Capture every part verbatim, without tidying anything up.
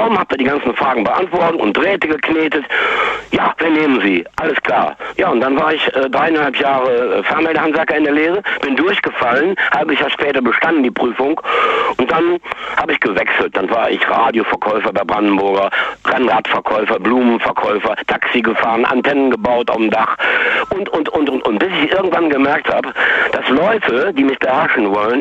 Raum, hab da die ganzen Fragen beantwortet und Drähte geknetet. Ja, wir nehmen Sie, alles klar. Ja, und dann war ich äh, dreieinhalb Jahre äh, Fernmeldehandwerker in der Lehre, bin durchgefallen, halbes Jahr später bestanden die Prüfung und dann habe ich gewechselt. Dann war ich Radioverkäufer bei Brandenburger, Rennradverkäufer, Blumenverkäufer, Taxi gefahren, Antennen gebaut auf dem Dach und, und, und, und, und bis ich irgendwann gemerkt habe, dass Leute, die mich beherrschen wollen,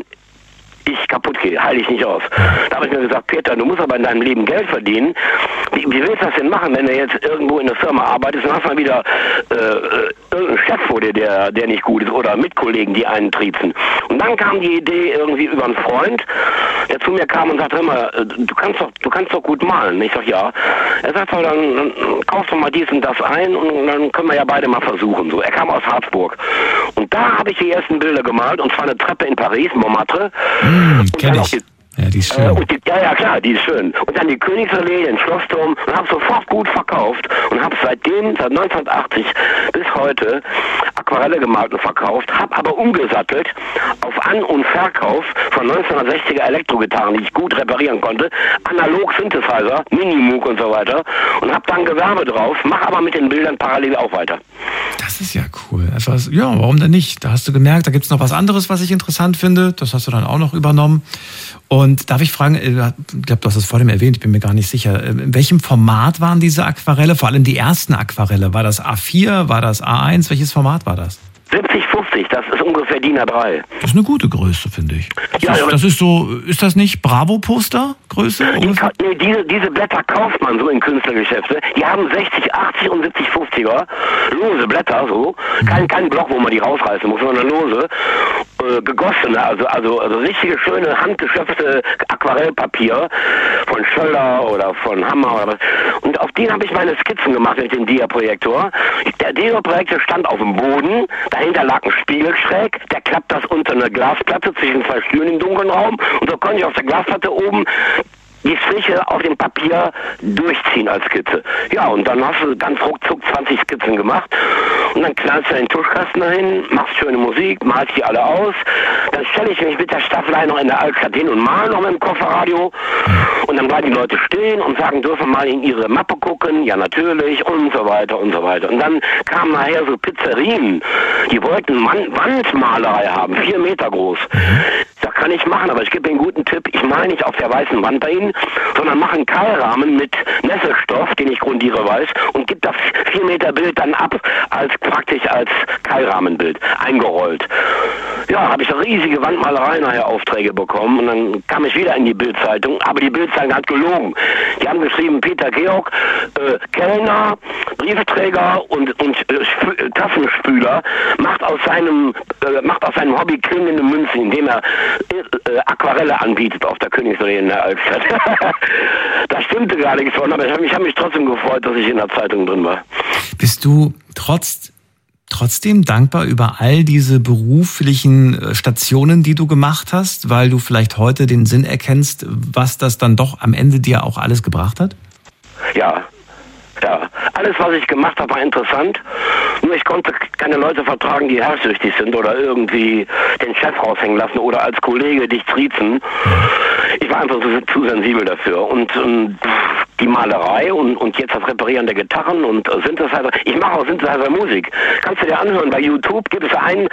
ich kaputt gehe, heile ich nicht aus. Da habe ich mir gesagt, Peter, du musst aber in deinem Leben Geld verdienen. Wie, wie willst du das denn machen, wenn du jetzt irgendwo in der Firma arbeitest und hast mal wieder äh, irgendeinen Chef vor dir, der, der nicht gut ist oder Mitkollegen, die einen triezen. Und dann kam die Idee irgendwie über einen Freund, der zu mir kam und sagte, hör mal, du kannst doch, du kannst doch gut malen. Ich sag, ja. Er sagt, dann, dann kaufst du mal dies und das ein und dann können wir ja beide mal versuchen. So. Er kam aus Harzburg. Und da habe ich die ersten Bilder gemalt und zwar eine Treppe in Paris, Montmartre. Mmh, kenn ich. Ja, die ist schön. Äh, und die, ja, ja, klar, die ist schön. Und dann die Königsallee, den Schlossturm und habe sofort gut verkauft und habe seitdem, seit neunzehnhundertachtzig bis heute Aquarelle gemalt und verkauft, habe aber umgesattelt auf An- und Verkauf von neunzehnhundertsechziger Elektrogitarren, die ich gut reparieren konnte, analog Synthesizer, Minimoog und so weiter und habe dann Gewerbe drauf, mache aber mit den Bildern parallel auch weiter. Das ist ja cool. Etwas, ja, warum denn nicht? Da hast du gemerkt, da gibt es noch was anderes, was ich interessant finde. Das hast du dann auch noch übernommen. Und darf ich fragen, ich glaube, du hast es vorhin erwähnt, ich bin mir gar nicht sicher, in welchem Format waren diese Aquarelle? Vor allem die ersten Aquarelle. War das A vier, war das A eins? Welches Format war das? siebzig fünfzig, das ist ungefähr D I N A drei. Das ist eine gute Größe, finde ich. Das, ja, ist, das ist so, ist das nicht Bravo-Poster-Größe? Die, nee, diese, diese Blätter kauft man so in Künstlergeschäfte. Die haben sechzig, achtzig und siebzig fünfziger. Lose Blätter, so. Kein, kein Block, wo man die rausreißen muss, sondern lose. Äh, gegossene, also, also, also richtige, schöne, handgeschöpfte Aquarellpapier von Schöller oder von Hammer oder was. Und auf den habe ich meine Skizzen gemacht mit dem Dia-Projektor. Der Dia-Projektor stand auf dem Boden, dahinter lag ein Spiegel schräg, der klappt das unter eine Glasplatte zwischen zwei Stühlen im dunklen Raum und so konnte ich auf der Glasplatte oben die Striche auf dem Papier durchziehen als Skizze. Ja, und dann hast du ganz ruckzuck zwanzig Skizzen gemacht und dann knallst du den Tuschkasten dahin, machst schöne Musik, malst die alle aus, dann stelle ich mich mit der Staffelei noch in der Altstadt hin und mal noch mit dem Kofferradio und dann bleiben die Leute stehen und sagen, dürfen mal in ihre Mappe gucken, ja natürlich und so weiter und so weiter. Und dann kamen nachher so Pizzerien, die wollten Man- Wandmalerei haben, vier Meter groß. Das kann ich machen, aber ich gebe Ihnen einen guten Tipp, ich male nicht auf der weißen Wand bei Ihnen, sondern mache einen Keilrahmen mit Nesselstoff, den ich grundiere weiß, und gebe das vier Meter Bild dann ab, als praktisch als Keilrahmenbild, eingerollt. Ja, habe ich eine riesige Wandmalerei nachher Aufträge bekommen und dann kam ich wieder in die Bildzeitung, aber die Bildzeitung hat gelogen. Die haben geschrieben, Peter Georg, äh, Kellner, Briefträger und, und äh, Sp- Tassenspüler macht aus seinem äh, macht aus seinem Hobby klingende Münzen, indem er äh, Aquarelle anbietet auf der Königsallee in der Altstadt. Das stimmte gar nichts von, aber ich habe mich, hab mich trotzdem gefreut, dass ich in der Zeitung drin war. Bist du trotz trotzdem dankbar über all diese beruflichen Stationen, die du gemacht hast, weil du vielleicht heute den Sinn erkennst, was das dann doch am Ende dir auch alles gebracht hat? Ja, ja. Alles, was ich gemacht habe, war interessant. Nur ich konnte keine Leute vertragen, die herrschsüchtig sind oder irgendwie den Chef raushängen lassen oder als Kollege dich triezen. Ich war einfach zu, zu sensibel dafür. Und ähm, die Malerei und, und jetzt das Reparieren der Gitarren und äh, Synthesizer. Ich mache auch Synthesizer-Musik. Kannst du dir anhören, bei YouTube gibt es einen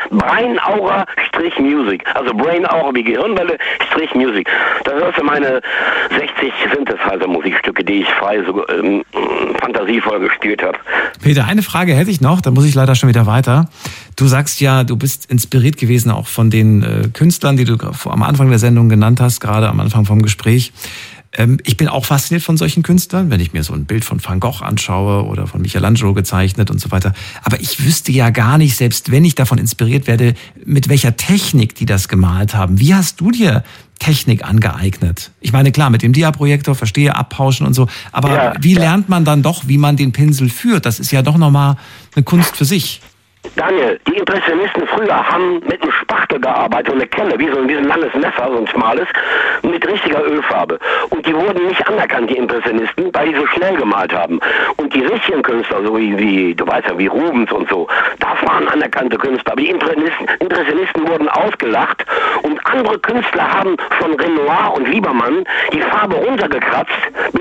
Brainauer-Music. Also Brainauer wie Gehirnwelle-Music. Da hörst du meine sechzig Synthesizer-Musikstücke, die ich frei so ähm, fantasievoll gespielt habe. Peter, eine Frage hätte ich noch, da muss ich leider schon wieder weiter. Du sagst ja, du bist inspiriert gewesen auch von den äh, Künstlern, die du am Anfang der Sendung genannt hast, gerade am Anfang vom Gespräch. Ähm, ich bin auch fasziniert von solchen Künstlern, wenn ich mir so ein Bild von Van Gogh anschaue oder von Michelangelo gezeichnet und so weiter. Aber ich wüsste ja gar nicht, selbst wenn ich davon inspiriert werde, mit welcher Technik die das gemalt haben. Wie hast du dir Technik angeeignet? Ich meine, klar, mit dem Dia-Projektor, verstehe, abpauschen und so. Aber ja, wie lernt man dann doch, wie man den Pinsel führt? Das ist ja doch nochmal eine Kunst für sich. Daniel, die Impressionisten früher haben mit einem Spachtel gearbeitet und eine Kelle, wie so ein, wie so ein langes Messer, so ein schmales, mit richtiger Ölfarbe. Und die wurden nicht anerkannt, die Impressionisten, weil die so schnell gemalt haben. Und die richtigen Künstler, so wie, wie du weißt ja, wie Rubens und so, das waren anerkannte Künstler. Aber die Impressionisten, Impressionisten wurden ausgelacht und andere Künstler haben von Renoir und Liebermann die Farbe runtergekratzt,